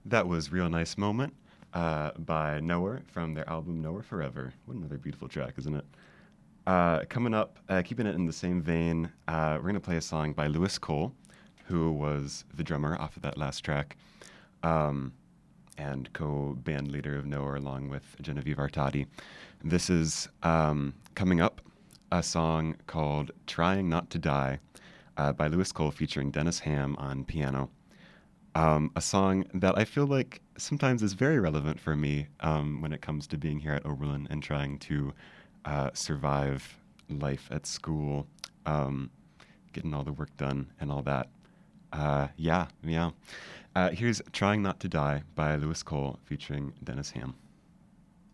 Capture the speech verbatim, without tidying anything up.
That was Real Nice Moment uh, by Nowhere from their album Nowhere Forever. What another beautiful track, isn't it? Uh, coming up, uh, keeping it in the same vein, uh, we're going to play a song by Lewis Cole, who was the drummer off of that last track, um, and co-band leader of Nowhere along with Genevieve Artadi. This is um, coming up, a song called Trying Not to Die uh, by Lewis Cole featuring Dennis Ham on piano. Um, a song that I feel like sometimes is very relevant for me um, when it comes to being here at Oberlin and trying to uh, survive life at school, um, getting all the work done and all that. Uh, yeah, yeah. Uh, here's Trying Not to Die by Lewis Cole featuring Dennis Ham.